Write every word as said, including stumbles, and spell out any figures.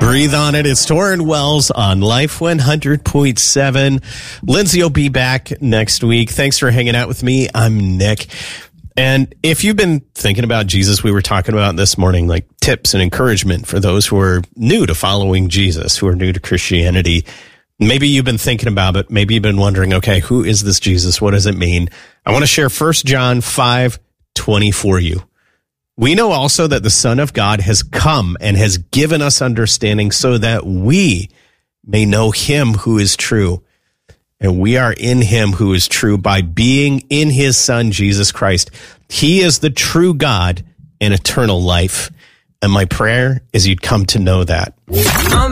Breathe on it. It's Torrin Wells on Life one hundred point seven. Lindsay will be back next week. Thanks for hanging out with me. I'm Nick. And if you've been thinking about Jesus, we were talking about this morning, like tips and encouragement for those who are new to following Jesus, who are new to Christianity. Maybe you've been thinking about it. Maybe you've been wondering, okay, who is this Jesus? What does it mean? I want to share First John five twenty for you. We know also that the Son of God has come and has given us understanding so that we may know him who is true. And we are in him who is true by being in his Son, Jesus Christ. He is the true God and eternal life. And my prayer is you'd come to know that.